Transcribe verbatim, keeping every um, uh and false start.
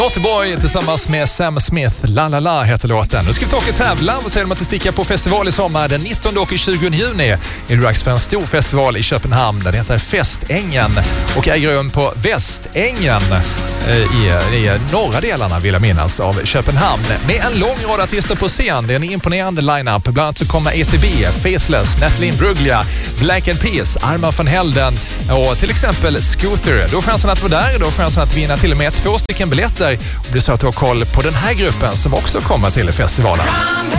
Waterboy tillsammans med Sam Smith, La La La heter låten. Nu ska vi ta och tävla. Vad säger de att vi sticker på festival i sommar den nittonde och tjugonde juni? Är det dags för en stor festival i Köpenhamn. Den heter Festängen och äger rum på Västängen i, i norra delarna vill jag minnas av Köpenhamn. Med en lång rad artister på scen. Det är en imponerande line-up. Bland annat så kommer E T B, Faithless, Nathalie Bruglia, Black Eyed Peas, Armand van Helden och till exempel Scooter. Då har chansen att vara där. Då har chansen att vinna till och med två stycken biljetter. Och det är så att du har koll på den här gruppen som också kommer till festivalen.